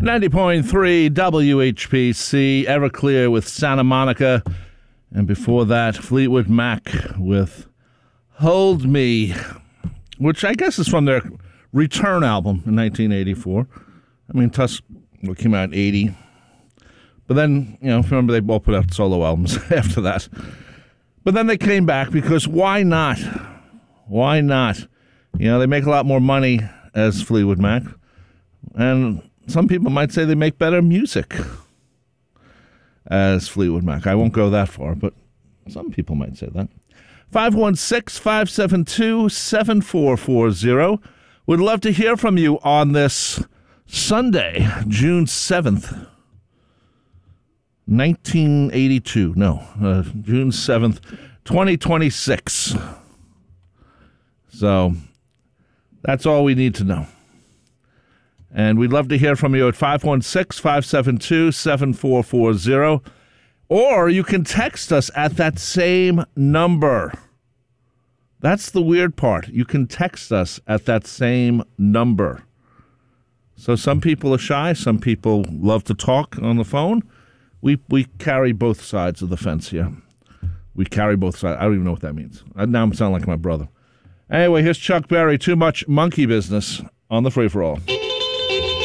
90.3 WHPC, Everclear with Santa Monica. And before that, Fleetwood Mac with Hold Me, which I guess is from their Return album in 1984. I mean, Tusk came out in 80. But then, remember they both put out solo albums after that. But then they came back because why not? Why not? They make a lot more money as Fleetwood Mac. And some people might say they make better music as Fleetwood Mac. I won't go that far, but some people might say that. 516-572-7440. Would love to hear from you on this Sunday, June 7th, 1982. No, June 7th, 2026. So that's all we need to know. And we'd love to hear from you at 516-572-7440. Or you can text us at that same number. That's the weird part. You can text us at that same number. So some people are shy. Some people love to talk on the phone. We carry both sides of the fence here. We carry both sides. I don't even know what that means. Now I sound like my brother. Anyway, here's Chuck Berry. Too much monkey business on the free-for-all.